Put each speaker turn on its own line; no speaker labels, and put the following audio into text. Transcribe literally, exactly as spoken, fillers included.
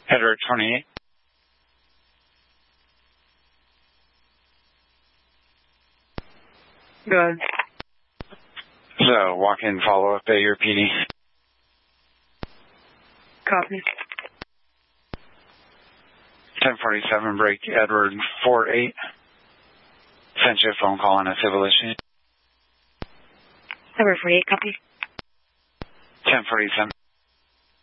Edward twenty-eight.
Go ahead.
So, walk-in follow-up at your P D.
Copy.
ten forty-seven, break Edward four eight. Sent you a phone call on a civil issue.
Edward forty-eight, copy.
ten forty-seven.